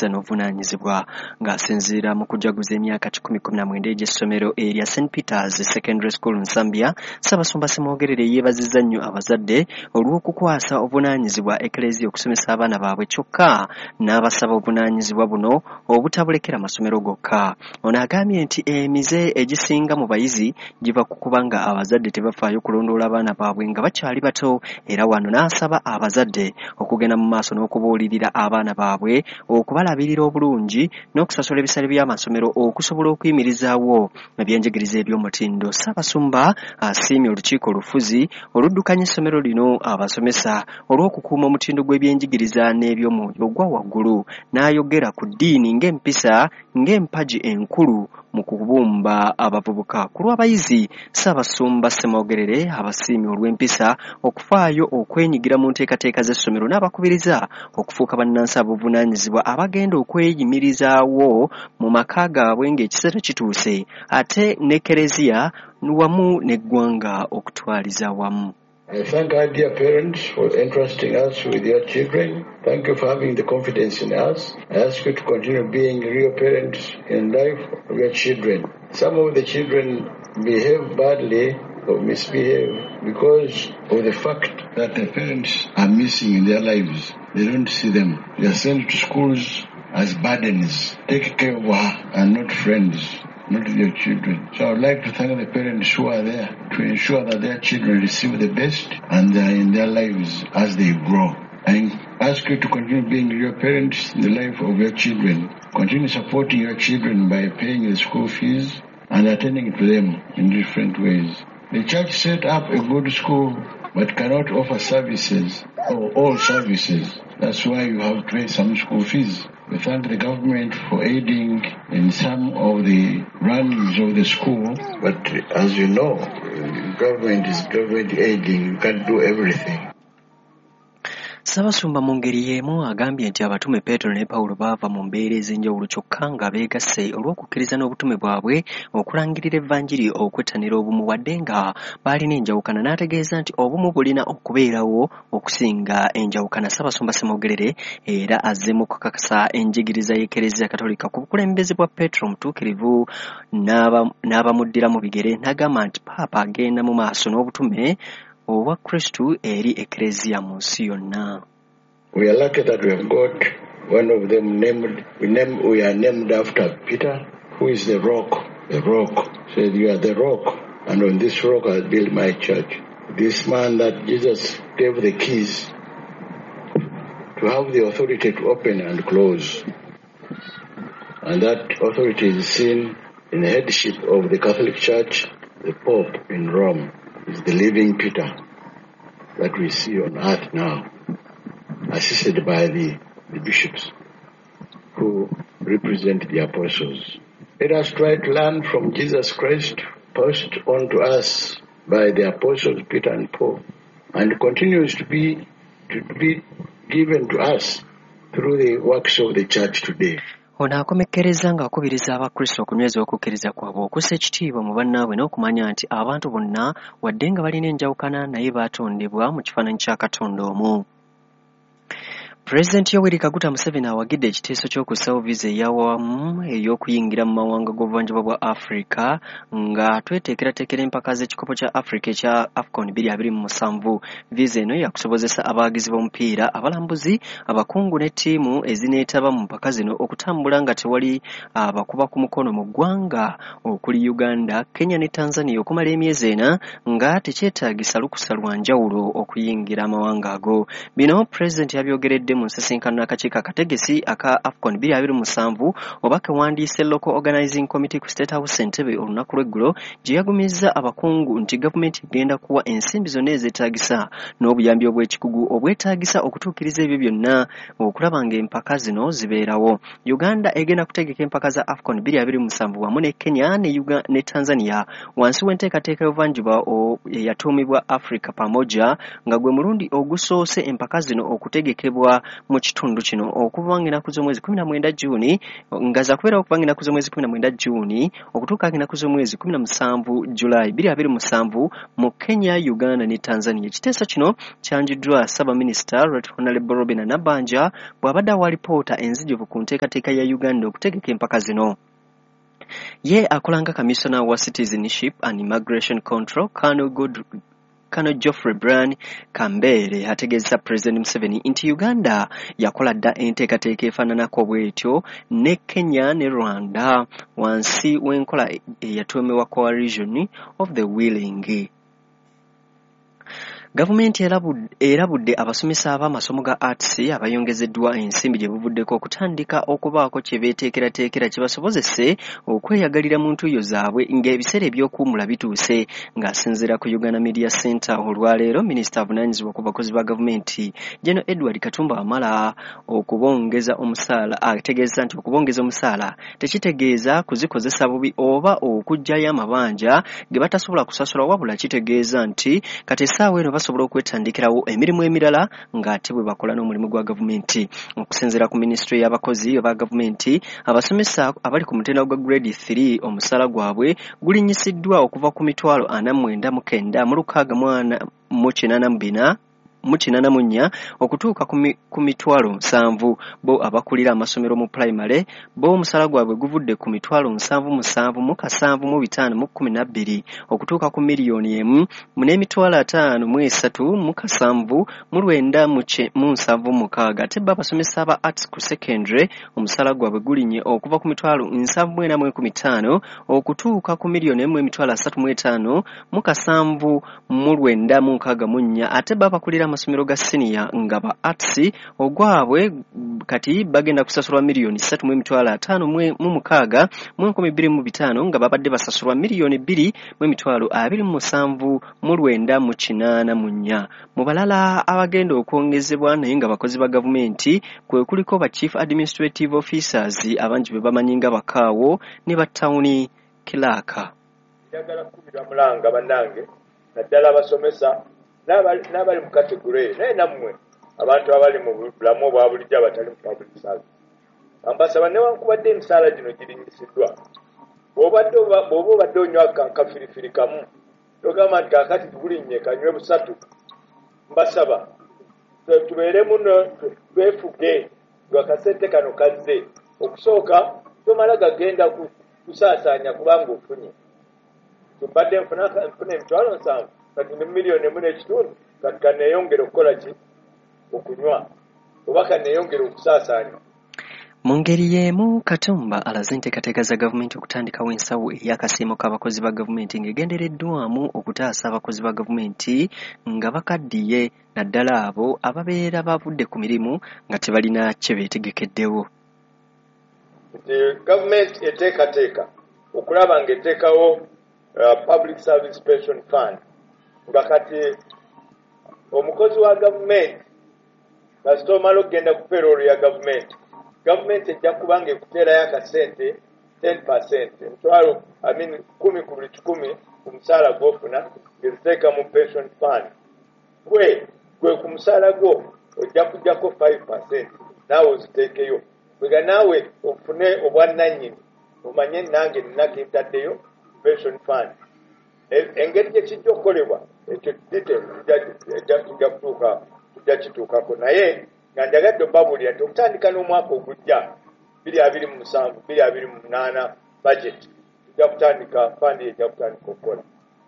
empisa n'obuvunaanyizibwa ng'asinziira mu kujaguza emyaka 10-19 egy'essomero erya St. Peter's Secondary School Nsambya. Ssaabasumba Semwogerere yeebazizza nnyo abazadde olw'okukwasa obuvunaanyizibwa Eklezia okusomesa abaana baabwe kyokka n'abasaba obuvunaanyizibwa buno obutabulekera masomero gokka. Ono agambye nti emize egisinga mu bayizi giva ku kuba nga abazadde tebafaayo kulondoola abaana baabwe nga bakyali bato, era wano n'asaba abazadde okugenda mu maaso n'okubuulirira abaana baabwe, okubalabirira obulungi n'okusasula ebisale by'amasomero okusobola okuyimirizaawo ebyenjigiriza eby'omutindo. Ssaabasumba asiimye olukiiko olufuzi oluddukanya essomero lino abasomesa olw'okukuuma omutindo gw'ebyenjigiriza n'eby'omwoyo ogwa waggulu, n'ayogera ku ddiini ng'empisa ng'empagi enkulu mu kubumba abavubuka. Ku lw'abayizi, Ssaabasumba Semwogerere abasiimye olw'empisa okufaayo okwenyigira mu nteekateeka z'essomero n'abakubiriza okufuuka bannansi ab'obuvunaanyizibwa abagenda okweyimirizaawo mu maka gaabwe ng'ekiseera kituuse, ate ne Eklezia wamu n'eggwanga okutwaliza wamu. I thank our dear parents for entrusting us with your children. Thank you for having the confidence in us. I ask you to continue being real parents in life of your children. Some of the children behave badly or misbehave because of the fact that the parents are missing in their lives. They don't see them. They are sent to schools as burdens. Take care of her and not friends, not their children. So I would like to thank the parents who are there to ensure that their children receive the best and they are in their lives as they grow. I ask you to continue being your parents in the life of your children. Continue supporting your children by paying the school fees and attending to them in different ways. The church set up a good school but cannot offer services or all services. That's why you have to pay some school fees. We thank the government for aiding in some of the runnings of the school. But as you know, government is government aiding. You can't do everything. Ssaabasumba mu ngeri y'emu agambye nti abatume Petero ne Pawulo baava mu mbeera ez'enjawulo kyokka nga beegasse olw'okukkiriza n'obutume bwabwe okulangirira evvanjiri okwettanira obumu wadde nga baalina enjawukana. N'ategeeza nti obumu bulina okubeerawo okusinga enjawukana. Ssaabasumba Semwogerere era azzeemu okukakasa enjigiriza y'Eklezia Katolika ku bukulembeze bwa Petero omutuukirivu n'abamuddira mu bigere. N'agamba nti Paapa agenda mu maaso n'obutume obwa Kristu eri Eklezia mu nsi yonna. We are lucky that we have got one of them we are named after Peter, who is the rock. The rock said, "You are the rock, and on this rock I'll build my church." This man that Jesus gave the keys to have the authority to open and close. And that authority is seen in the headship of the Catholic Church. The Pope in Rome is the living Peter that we see on earth now, assisted by the bishops who represent the apostles. Let us try to learn from Jesus Christ, passed on to us by the apostles Peter and Paul, and continues to be given to us through the works of the church today. Ono akomekkereza ng'akubiriza abakristo okunyweza okukkiriza kwabwe okussa ekitiibwa mu bannaabwe n'okumanya nti abantu bonna wadde nga balina enjawukana naye baatondebwa mu kifaananyi kya Katonda omu. Pulezidenti Yoweri Kaguta Museveni awagidde ekiteeso ky'okussawo viza eyawamu ey'okuyingira mu mawanga g'obuvanjuba bwa Afrika nga tweteekerateekera empaka z'ekikopo kya Afrika ekya AFCON 2027. Viza eno yakusobozesa abawagizi b'omupiira, abalambuzi, abakungu ne ttiimu ezineetaba mu mpaka zino okutambula nga tewali abakuba ku mukono mu ggwanga okuli Uganda, Kenya ne Tanzania okumala emyezi ena nga tekyetaagisa lukusa lwa njawulo okuyingira amawanga ago. Bino Pulezidenti yabyogeredde mu nsisinkano n'akakiiko akategesi aka AFCON 2027 oba kewandiise Local Organizing Committee ku State House Entebbe olunaku lw'eggulo, gye yagumizza abakungu nti gavumenti egenda kuwa ensimbi zonna ezeetaagisa n'obuyambi obw'ekikugu obwetaagisa okutuukiriza ebyo byonna okulaba ng'empaka zino zibeerawo. Uganda egenda kutegeka empaka za AFCON 2027 wamu ne Kenya ne Tanzania wansi w'enteekateeka y'obuvanjuba eyatuumibwa Africa Pamoja nga gwe mulundi ogusoose empaka zino okutegekebwa okubeera mu kitundu kino okuva ng'ennaku z'omwezi 19 Juuni nga za kubeera okuva ng'ennaku z'omwezi 19 Juuni okutuuka ng'ennaku z'omwezi 17 Julayi 2027 mu Kenya, Uganda ne Tanzania. Ekiteeso kino kyanjiddwa Ssaabaminisita Right Honorable Robinah Nabbanja bw'abadde awa alipoota enzijuvu ku nteekateeka ya Uganda okutegeka empaka zino. Ye akola nga Commissioner wa Citizenship and Immigration Control, Colonel Geoffrey Brian Kambere ategeeza President Museveni nti Uganda yakola dda enteekateeka efaananako bw'etyo ne Kenya ne Rwanda wansi w'enkola eyatuumibwa Coalition of the Willing. Gavumenti erabudde abasomesa ab'amasomo ga arts abayongezeddwa ensimbi gye buvuddeko okutandika okubaako kye beeteekerateekera kye basobozese okweyagalira mu ntuuyo zaabwe ng'ebiseera eby'okuwummula bituuse. Ng'asinziira ku Uganda Media Center olwaleero, minisita avunaanyizibwa ku bakozi ba gavumenti General Edward Katumba Wamala ategeeza nti okubongeza omusaala tekitegeeza kuzikozesa bubi oba okuggyayo amabanja ge batasobola kusasula, wabula kitegeeza nti kati essaawa eno basobola okwetandikirawo emirimu emirala ng'ate bwe bakola n'omulimu gwa gavumenti. Okusinziira ku minisitule y'abakozi aba gavumenti, abasomesa abali ku mutendera gwa grade 3 omusaala gwabwe gulinyisiddwa okuva ku mitwalo 49,900 mu 684 okutuuka ku mitwalo 7. Bo abakulira amasomero mu primary bo omusaala gwabwe guvudde ku mitwalo 77,512 okutuuka ku miliyoni 1 n'emitwalo 5,379,976. Ate bo abasomesa aba arts ku secondary omusaala gwabwe gulinye okuva ku mitwalo 7,415 okutuuka ku miliyoni 1,35,794. Ate bo abakulira amasomero ga senior nga ba arts ogwabwe kati bagenda kusasulwa miliyoni 3,556,225 nga babadde basasulwa miliyoni 2,27,984. Mu balala abagenda okwongezebwa naye nga bakozi ba gavumenti kwe kuliko ba chief administrative officers abangi be bamanyi nga bakaawo ne ba town clerk. Njagala kubira mulanga bannange naddala abasomesa n'abali mu kategori naye nammwe abantu abali mu bulamu obwa bulijjo abatali mu public service, ambasaba newankubadde emisaala gino girinyisiddwa, bw'oba obadde onywa kafirifiri kamu togamba nti kaakati tugulinnye kanywe busatu. Mbasaba tubeere muno twefuge ng'akasente kano kazze. Okusooka tomala gagenda kusaasaanya kubanga ofunye. Mbadde nfuna emitwalo 7 kati ne miliyoni 1.5 kati kaneeyongera okukola ki? Okunywa oba kaneeyongera okusaasaanya. Mu ngeri y'emu, Katumba alaze enteekateeka za gavumenti okutandikawo ensawo ey'akasiimo k'abakozi ba gavumenti ng'egendereddwamu okutaasa abakozi ba gavumenti nga bakaddiye, naddala abo ababeera bavudde ku mirimu nga tebalina kye beetegekeddewo. Gavumenti eteekateeka okulaba ng'eteekawo Public Service Pension Fund nga kati omukozi wa gavumenti kasita omala okugenda ku payroll ya gavumenti ejja kuba ng'ekuteerayo akasente 10%, emitwalo 10 ku buli 100 ku musaala gw'ofuna ng'eziteeka mu pension fund. Gwe ku musaala gwo ojja kujjako 5% naawe oziteekeyo. Bwega naawe ofune obwannannyini omanye nange nina kentaddeyo pension fund. Engeri gye kijja okukolebwa ekyo detail tujja kituukako, naye nga njagadde obabuulira nti okutandika n'omwaka ogujja 2027 2028 budget tujja kutandika fund ejja kutandika okukola.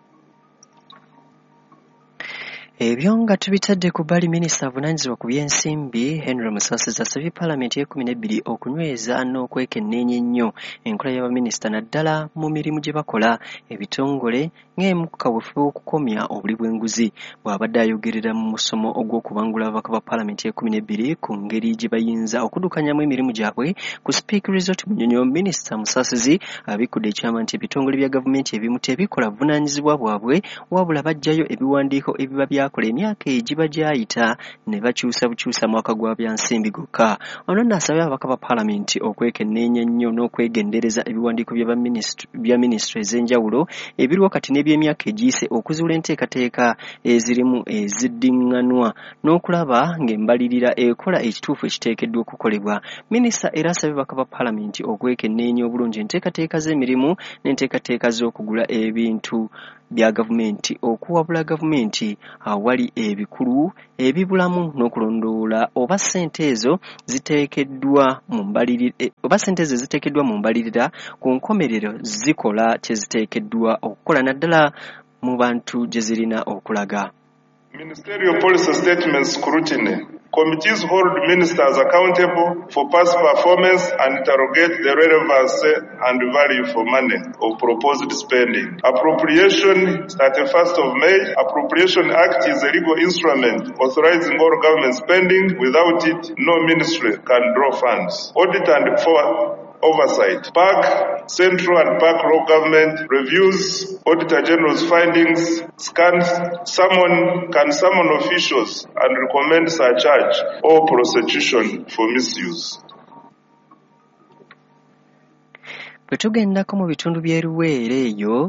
Ebyo nga tubitadde ku bbali, minisita avunaanyizibwa ku by'ensimbi Henry Musasizi asabye Paalamenti y'e12 okunyweza n'okwekenneenya ennyo enkola y'abaminisita naddala mu mirimu gye bakola ebitongole ng'emu ku kaweefube w'okukomya obuli bw'enguzi. Bw'abadde ayogerera mu musomo ogw'okubangula ababaka ba Paalamenti y'e12 ku ngeri gye bayinza okuddukanyamu emirimu gyabwe ku Speak Resort Munyonyo, minisita Musasizi abikkudde ekyama nti ebitongole bya gavumenti ebimu tebikola buvunaanyizibwa bwabwe wabula bajjayo ebiwandiiko ebiba bya byakola emyaka egiba gyayita ne bakyusa bukyusa mwaka gwa byansimbi gokka. Ono n'asabye ababaka ba paalamenti okwekenneenya ennyo n'okwegendereza ebiwandiiko bya minisitule ez'enjawulo ebiriwo kati n'eby'emyaka egiyise okuzuula enteekateeka ezirimu eziddiŋŋanwa n'okulaba ng'embalirira ekola ekituufu ekiteekeddwa okukolebwa. Minisita era asabye ababaka ba paalamenti okwekenneenya obulungi enteekateeka z'emirimu n'enteekateeka z'okugula ebintu bya gavumenti okuwabula gavumenti awali ebikulu ebibulamu n'okulondoola oba ssente ezo ziteekeddwa mu mbalirira ku nkomerero zikola kye ziteekeddwa okukola naddala mu bantu gye zirina okulaga. Ministerial policy statement scrutiny. Committees hold ministers accountable for past performance and interrogate the relevancy and value for money of proposed spending. Appropriation, 31st of May, Appropriation Act is a legal instrument authorizing all government spending. Without it, no ministry can draw funds. Audit and oversight. PAC, central and PAC local government reviews Auditor General's findings, can summon officials and recommend surcharge or prosecution for misuse. Bwe tugendako mu bitundu by'eruweere eyo,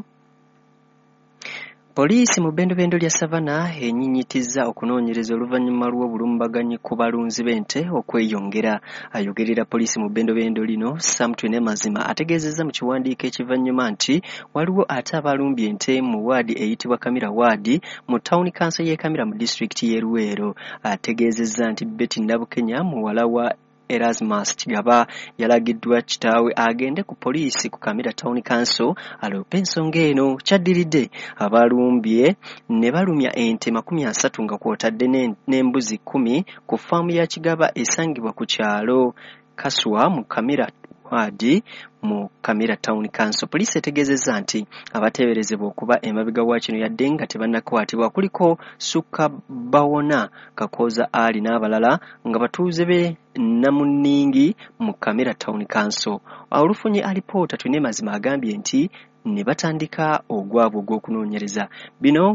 poliisi mu bbendobendo lya Savannah enyinyitizza okunoonyereza oluvannyuma lw'obulumbaganyi ku balunzi b'ente okweyongera. Ayogerera poliisi mu bbendobendo lino, Sam Twine Mazima ategeezezza mu kiwandiiko ekivannyuma nti waliwo ate abalumbye ente mu waadi eyitibwa Kamira waadi mu Town Council y'e Kamira mu disitulikiti y'e Luweero. Ategeezezza nti Betty Nabukenya muwala wa Erasmus Kigaba yalagiddwa kitaawe agende ku poliisi ku Kamira Town Council alope ensonga eno. Kyaddiridde abalumbye ne balumya ente 30 nga kw'otadde n'embuzi 10 ku faamu ya Kigaba esangibwa ku kyalo Kaswa mu Kamira wadi mu Kamira Town Council. Poliisi etegeezezza nti abateeberezebwa okuba emabega wa kino yadde nga tebannakwatibwa kuliko Sukka Bawona, Kakooza Ali n'abalala nga batuuze be Namunningi mu Kamira Town Council. Olufunye alipoota Twine Mazima agambye nti ne batandika ogwabwe ogw'okunoonyereza. Bino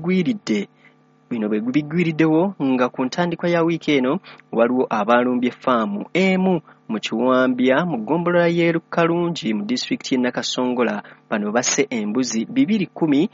bwe bigwiriddewo nga ku ntandikwa ya wiiki eno waliwo abalumbye faamu emu mu Kiwambya mu ggombolola y'e Kalungi mu disitulikiti y'e Nakasongola. Bano basse embuzi 210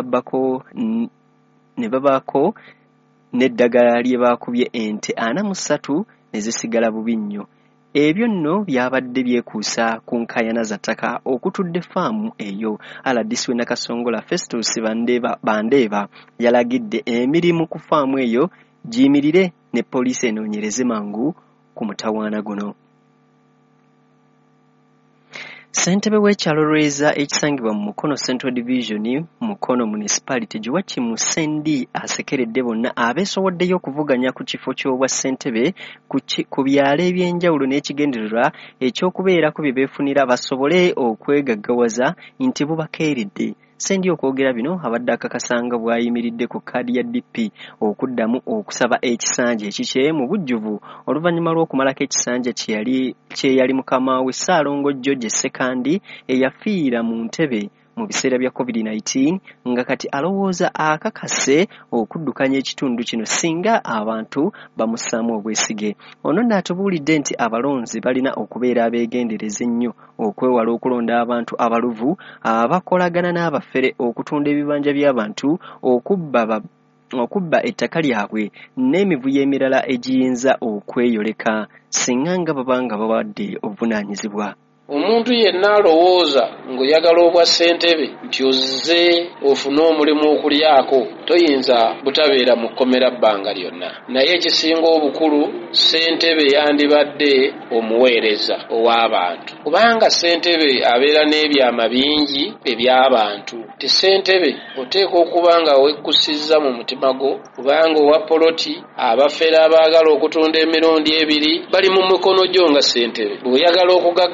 ne babaako n'eddagala lye baakubye ente 43 ne zisigala bubi nnyo. Ebyo nno byabadde byekuusa ku nkaayana za ttaka okutudde faamu eyo. RDC w'e Nakasongola Festus Bandeeba yalagidde emirimu ku faamu eyo giyimirire ne poliisi enoonyereze mangu ku mutawaana guno. Ssentebe w'ekyalo Lweza ekisangibwa mu Mukono Central Division Mukono Municipality Giwachi Musendi asekeredde bonna abeesowoddeyo okuvuganya ku kifo ky'obwa ssentebe ku byalo eby'enjawulo n'ekigendererwa ekyokubeerako bye beefunira basobole okwegaggawaza nti bubakeeredde. Sendi okwogera bino abadde akakasanga bw'ayimiridde ku kkaadi ya DP okuddamu okusaba ekisanja ekikye mu bujjuvu oluvannyuma lw'okumalako ekisanja kye yali mukama we Ssaalongo George Sekandi eyafiira mu ntebe mu biseera bya COVID-19 nga kati alowooza akakase okuddukanya ekitundu kino singa abantu bamussaamu obwesige. Ono n'atubuulidde nti abalonzi balina okubeera abeegendereza ennyo okwewala okulonda abantu abaluvu abakolagana n'abafere okutunda ebibanja by'abantu okubba ettaka lyabwe n'emivuyo emirala egiyinza okweyoleka singa nga babanga bawadde obuvunaanyizibwa. Omuntu yenna alowooza ng'oyagala obwa ssentebe nti ozze ofune omulimu okulyako toyinza butabeera mu kkomera bbanga lyonna. Naye ekisinga obukulu ssentebe yandibadde omuweereza ow'abantu, kubanga ssentebe abeera n'ebyama bingi eby'abantu. Ti ssentebe oteeka okuba nga wekkusizza mu mutima gwo, kubanga owa poloti abafere abaagala okutunda emirundi ebiri bali mu mikono gyo nga ssentebe. Bw'oyagala okugaggawala mu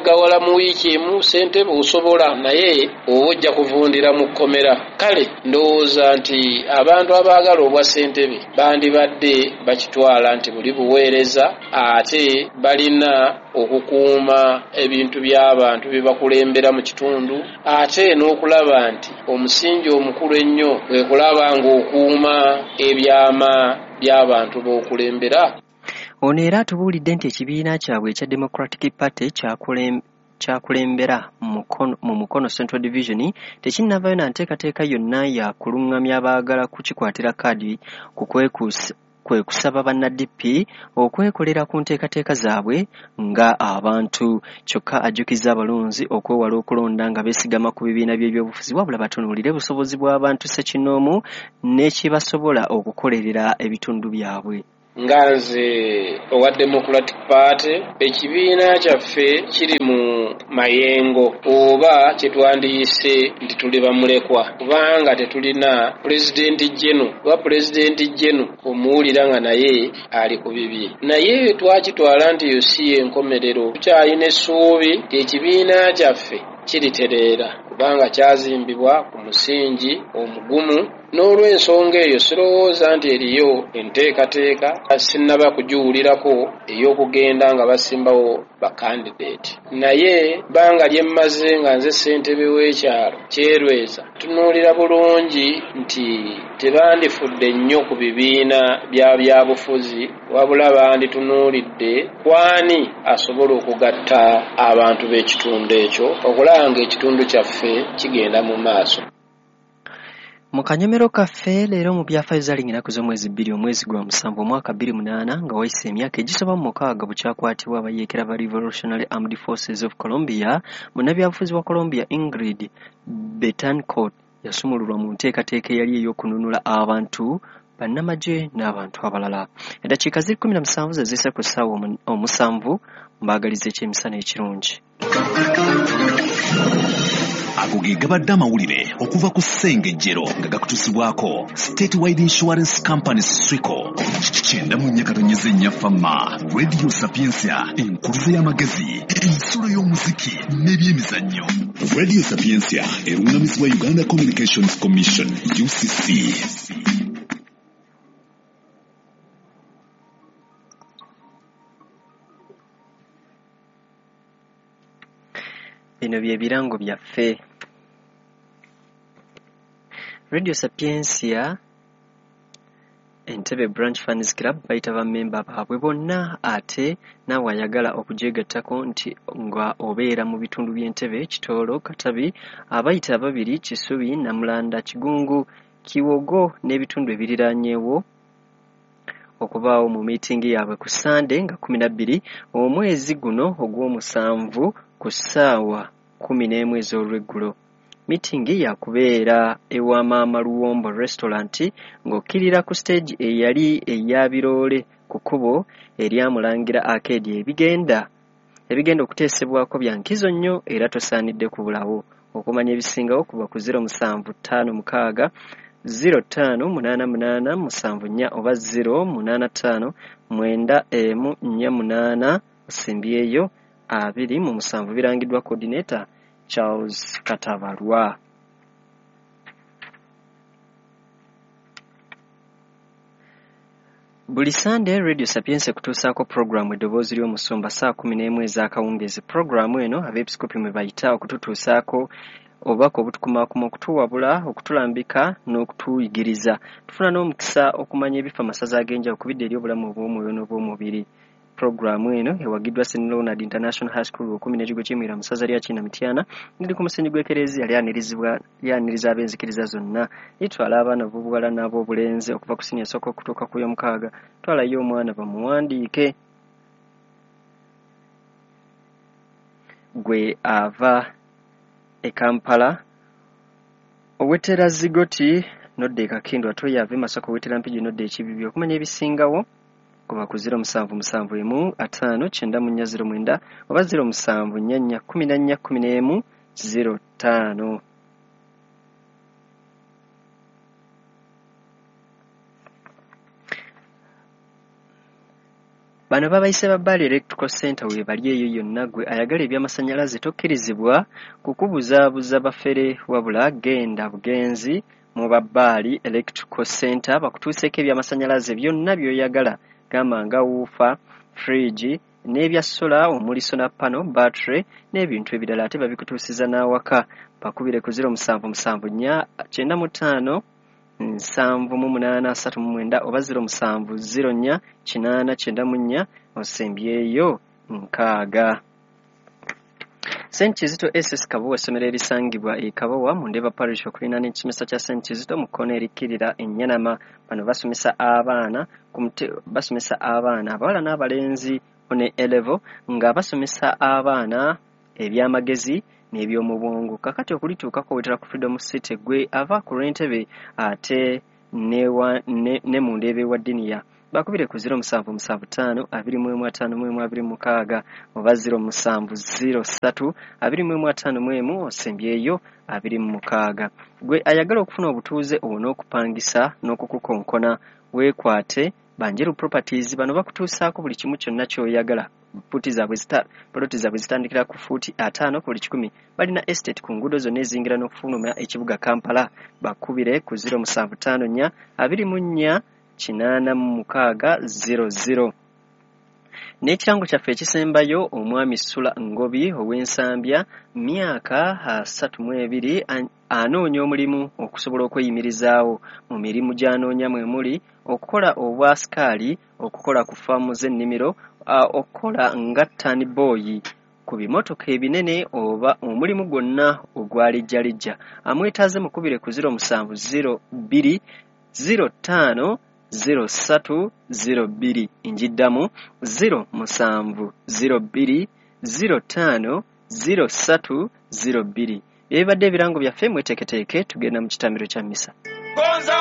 mu wiiki emu ssentebe osobola naye oba ojja kuvundira mu kkomera. Kale ndowooza nti abantu abaagala obwa ssentebe bandibadde bakitwala nti buli buweereza ate balina okukuuma ebintu by'abantu bye bakulembera mu kitundu ate n'okulaba nti omusingi omukulu ennyo kwe kulaba ng'okuuma ebyama by'abantu b'okulembera. Ono era atubuulidde nti ekibiina kyabwe ekya Democratic Party kyakulembera mu Mukono Central Division tekinnavayo na nteekateeka yonna ya kuluŋŋamya abaagala kukikwatira kaadi ku kwe kusaba banna-DP okwekolera ku nteekateeka zaabwe nga abantu. Kyokka ajjukiza abalonzi okwewala okulonda nga beesigama ku bibiina by'ebyobufuzi wabula batunuulire busobozi bw'abantu ssekinoomu n'ekibasobola okukolerera ebitundu byabwe. Nga nze owa Democratic Party ekibiina kyaffe kiri mu mayengo oba kyetwandiyise nti tuli bamulekwa kubanga tetulina pulezidenti jeno oba pulezidenti jeno omuwulira nga naye ali ku bibye naye twakitwala nti yo si y'enkomerero. Tukyalina essuubi ekibiina kyaffe kiritereera kubanga kyazimbibwa ku musingi omugumu. N'olw'ensonga eyo sirowooza nti eriyo enteekateeka sinnaba kugiwulirako ey'okugenda nga basimbawo bakandideeti. Naye bbanga lye mmaze nga nze ssentebe w'ekyalo Kyerweza tunuulira bulungi nti tebandifudde nnyo ku bibiina bya byabufuzi wabula banditunuulidde kwani asobola okugatta abantu b'ekitundu ekyo okulaba ng'ekitundu kyaffe kigenda mu maaso. Mu kanyomero kaffe leero mu byafaayo zalinga ennaku z'omwezi 2 omwezi gwa 7 omwaka 2008 nga wayise emyaka egisoba mu 6 bukyakwatibwa abayeekera ba Revolutionary Armed Forces of Colombia. Munnabyabufuzi wa Colombia Ingrid Betancourt yasumululwa mu nteekateeka eyali ey'okununula abantu bannamagye n'abantu abalala. Eddakiika ziri 17 ze zisse ku ssaawa 7 mbaagaliza ekyemisana ekirungi. Ago ge gabadde amawulire okuva ku ssengejjero nga gakutusibwako Statewide Insurance Company Swico 94.4 Fama Radio Sapiensia enkuluze y'amagezi ensulo y'omuziki n'ebyemizannyo. Radio Sapiensia erungamizibwa Uganda Communications Commission UCC. Bino bye birango byaffe. Radio Sapiensia Entebbe Branch Fans Club bayita bammemba baabwe bonna ate naawe ayagala okujegattako nti nga obeera mu bitundu by'Entebbe, Kitoro, Katabi, abayita ababiri, Kisubi, Namulanda, Kigungu, Kiwogo n'ebitundu ebiriraanyeewo okubaawo mu miitingi yaabwe ku Sande nga 12 omwezi guno ogw'omusanvu ku ssaawa 11 ez'olweggulo. Miitingi yakubeera ewa Maama Luwombo Restaurant ng'okkirira ku stage eyali eyabiroole ku kkubo eryamulangira Arcade. Ebigenda okuteesebwako bya nkizo nnyo era tosaanidde kubulawo. Okumanya ebisingawo kuba ku 07556 058874 oba 0859448 osimbyeyo 2 birangiddwa coordinator Charles Katabalwa. Buli Sunday Radio Sapiense kutuusaako programu eddoboozi ly'omusumba saa 11 ez'akawungeezi. Programu eno abeepiskopi mwe bayita okututuusaako obubaka obutukumaakuma okutuwabula, okutulambika n'okutuyigiriza. Tufuna n'omukisa okumanya ebifa amasaza ag'enjawulo ku bidde eri obulamu obw'omwoyo n'obw'omubiri. Programu eno ewagiddwa St. Leonard International High School 11 ky'emira mu ssaza lya Kinamityana ngeri ku musingi gw'ekereziya lyaniriza ab'enzikiriza zonna. Litwala abaana b'obuwala n'ab'obulenzi okuva ku siniya esooka okutuuka ku y'omukaaga. Twalayo omwana bamuwandiike. Gwe ava e Kampala owetera Zigoti nodde Kakindu ate yava Masaka owetera Mpigi nodde Ekibibi. Okumanya ebisingawo kuba ku 077159409 oba 074141105. Bano babayise ba Bali Electrical Center we bali eyo yonna gwe ayagala eby'amasannyalaze tokkirizibwa kukubuzaabuza bafere wabula genda bugenzi mu ba Bali Electrical Center bakutuuseeko eby'amasannyalaze byonna by'oyagala gamba nga woofer, fridge n'ebya sola omuli solar panel, battery n'ebintu ebirala ate babikutuusiza n'awaka. Bakubire ku 0774 95 783 oba 0704 894 osembyeyo nkaaga. St. Kizito SS Kabowa essomero erisangibwa e Kabowa mu Ndeba Parish okulina n'ekimesa kya St. Kizito mu kkono erikkirira Ennyanama. Bano basomesa abaana abawala n'abalenzi on A level nga basomesa abaana ebyamagezi n'ebyomu bwongo. Kakati okulituukako wetera ku Freedom City gwe ava ku Rwentebe ate ne mu Ndebe wa Diniya. Bakubire ku 0775 2155 oba 0703 2155 osembyeyo 26. Gwe ayagala okufuna obutuuze n'okupangisa n'okukukonkona weekwate Banjeru Properties. Bano bakutuusaako buli kimu kyonna ky'oyagala. Poloti zaabwe zitandikira ku fuuti 5 buli 10. Balina estate ku nguudo zonna ezingira n'okufulumya ekibuga Kampala. Bakubire ku 0754 24 8600. N'ekirango kyaffe ekisembayo omwami Sula Ngobi ow'Ensambya myaka 32 anoonya omulimu okusobola okweyimirizaawo mu mirimu gy'anoonya mwe muli okukola obwasikaali, okukola ku faamu z'ennimiro, okukola nga tani boyi ku bimotoka ebinene oba omulimu gwonna ogwalijjalijja. Amwetaaze mukubire ku 0702 05 0302 njiddamu 0702 05 0302. Ebibadde ebirango byaffe mweteeketeeke tugenda mu kitambiro kya mmisa.